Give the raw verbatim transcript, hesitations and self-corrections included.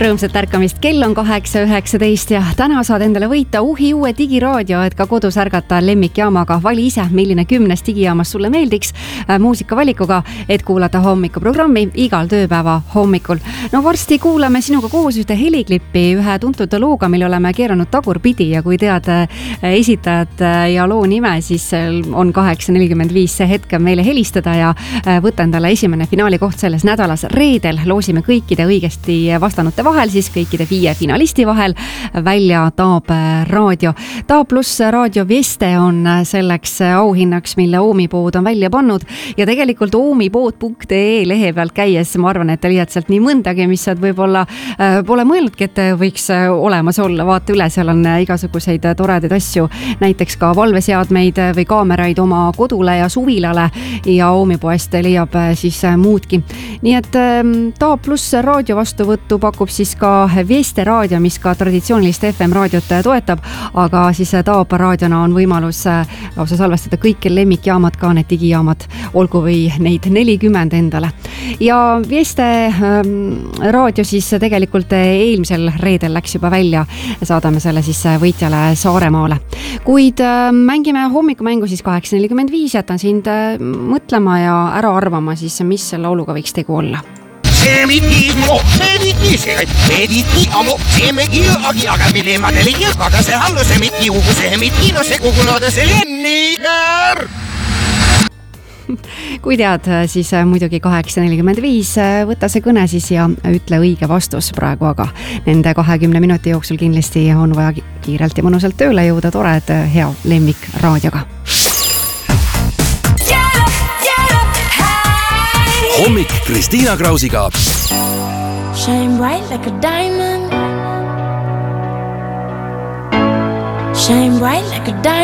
Rõõmsat ärkamist, kell on kaheksa üheksateist ja täna saad endale võita uhi uue digiraadio, et ka kodus ärgata lemmikjaamaga. Vali ise, milline kümnes digijaamas sulle meeldiks muusikavalikuga, et kuulata hommikuprogrammi igal tööpäeva hommikul. No varsti kuulame sinuga koos ühte heliklippi ühe tuntud looga, mille oleme keeranud tagurpidi ja kui tead esitajat ja loo nime, siis on kaheksa nelikümmend viis see hetk meile helistada ja võtta endale esimene finaali koht selles nädalas reedel. Loosime kõikide õigesti vastanute vahel, siis kõikide viie finalisti vahel välja Taab raadio. Taab pluss raadio Veste on selleks auhinnaks, mille Oomipood on välja pannud ja tegelikult oomipood punkt ee lehe pealt käies ma arvan, et leiad sealt nii mõndagi, mis saad võib-olla äh, pole mõelnudki, et võiks olemas olla. Vaata üle, seal on igasuguseid toredaid asju, näiteks ka valveseadmeid või kaameraid oma kodule ja suvilale ja Oomipoest leiab siis muudki. Nii et äh, Taab pluss raadio vastuvõttu pakub siis ka Veste raadio, mis ka traditsioonilist F M raadiot toetab, aga siis Taab raadiona on võimalus lausa salvestada kõik lemmikjaamad, ka need digijaamad, olgu või neid nelikümmend endale. Ja Veste ähm, raadio siis tegelikult eelmisel reedel läks juba välja, saadame selle siis võitjale Saaremaale. Kuid äh, mängime hommikumängu siis kaheksa nelikümmend viis, jätan sind äh, mõtlema ja ära arvama siis, mis selle lauluga võiks tegu olla. Semiti, mo, semiti, semiti, amo, semiti, agi, aga mille ma teile jõukaga see hallu semiti, ugu semiti, no see kukunoda see lennigar. Kui tead, siis muidugi kaheksa nelikümmend viis, võta see kõne siis ja ütle õige vastus praegu, aga nende kahekümne minuti jooksul kindlasti on vaja kiirelt ja mõnusalt tööle jõuda, tore, et hea lemmik raadioga. Hommik Kristiina Krausiga. Shine bright like a diamond. Shine bright like a diamond.